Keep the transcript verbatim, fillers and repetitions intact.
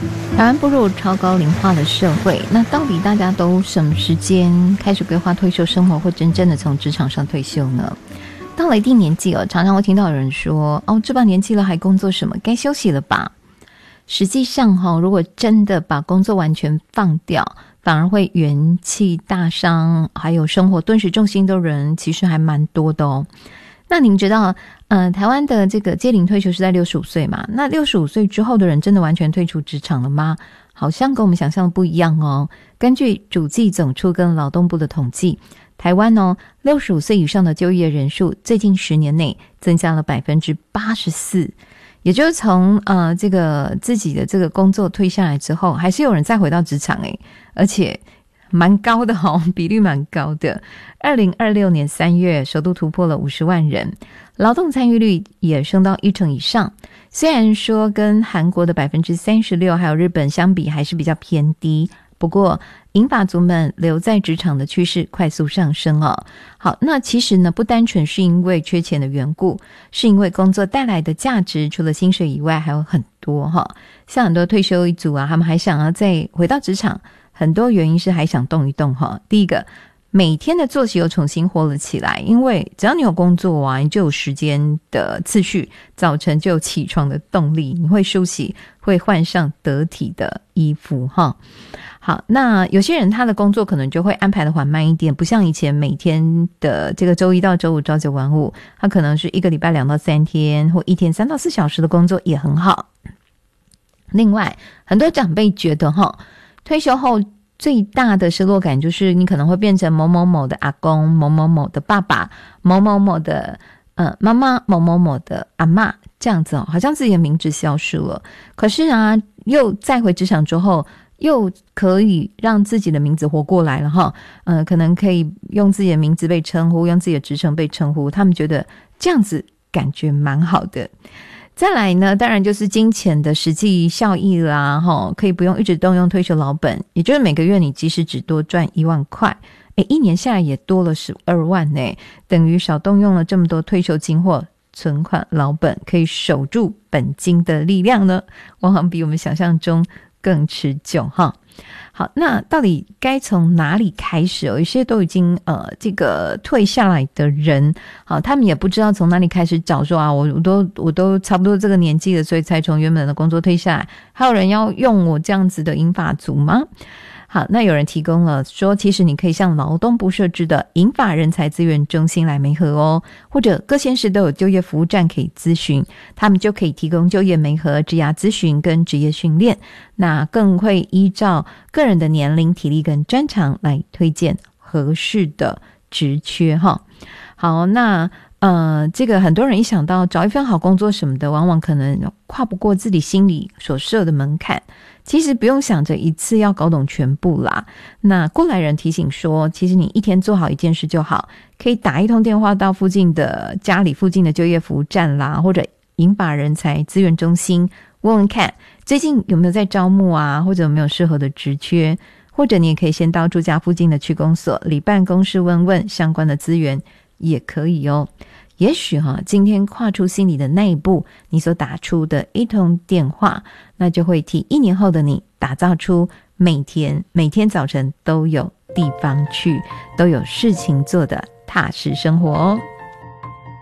台湾步入超高龄化的社会，那到底大家都什么时间开始规划退休生活，或真正的从职场上退休呢？到了一定年纪哦，常常会听到有人说：“哦，这把年纪了还工作什么？该休息了吧？”实际上哈、哦，如果真的把工作完全放掉，反而会元气大伤，还有生活顿时重心的人，其实还蛮多的哦。那您知道，呃，台湾的这个阶龄退休是在六十五岁嘛？那六十五岁之后的人真的完全退出职场了吗？好像跟我们想象的不一样哦。根据主计总处跟劳动部的统计，台湾哦，六十五岁以上的就业人数，最近十年内增加了百分之八十四。也就是从呃这个自己的这个工作退下来之后，还是有人再回到职场诶，而且蛮高的哦，比率蛮高的。二零二六年三月首度突破了五十万人，劳动参与率也升到一成以上。虽然说跟韩国的百分之三十六还有日本相比还是比较偏低，不过银发族们留在职场的趋势快速上升哦。好，那其实呢，不单纯是因为缺钱的缘故，是因为工作带来的价值除了薪水以外还有很多哈、哦。像很多退休一族啊，他们还想要再回到职场，很多原因是还想动一动哈。第一个，每天的作息又重新活了起来，因为只要你有工作啊，你就有时间的次序，早晨就有起床的动力，你会梳洗，会换上得体的衣服哈。好，那有些人他的工作可能就会安排的缓慢一点，不像以前每天的这个周一到周五朝九晚五，他可能是一个礼拜两到三天，或一天三到四小时的工作也很好。另外，很多长辈觉得哈，退休后最大的失落感就是你可能会变成某某某的阿公、某某某的爸爸、某某某的呃妈妈、某某某的阿嬷，这样子哦，好像自己的名字消失了。可是啊，又再回职场之后，又可以让自己的名字活过来了哈。呃，可能可以用自己的名字被称呼，用自己的职称被称呼，他们觉得这样子感觉蛮好的。再来呢，当然就是金钱的实际效益啦，齁，可以不用一直动用退休老本，也就是每个月你即使只多赚一万块，诶，一年下来也多了十二万呢，等于少动用了这么多退休金或存款老本，可以守住本金的力量呢，往往比我们想象中更持久哈。好，那到底该从哪里开始？有一些都已经呃这个退下来的人，好，他们也不知道从哪里开始找，说啊，我我都我都差不多这个年纪了，所以才从原本的工作退下来。还有人要用我这样子的银发族吗？好，那有人提供了说，其实你可以向劳动部设置的银发人才资源中心来媒合哦，或者各县市都有就业服务站可以咨询，他们就可以提供就业媒合、职涯咨询跟职业训练，那更会依照个人的年龄、体力跟专长来推荐合适的职缺哈。好，那呃，这个很多人一想到找一份好工作什么的，往往可能跨不过自己心里所设的门槛。其实不用想着一次要搞懂全部啦。那过来人提醒说，其实你一天做好一件事就好，可以打一通电话到附近的家里附近的就业服务站啦，或者银发人才资源中心问问看，最近有没有在招募啊，或者有没有适合的职缺，或者你也可以先到住家附近的区公所、里办公室问问相关的资源，也可以哦。也许哈、啊，今天跨出心里的那一步，你所打出的一通电话，那就会替一年后的你打造出每天每天早晨都有地方去，都有事情做的踏实生活哦。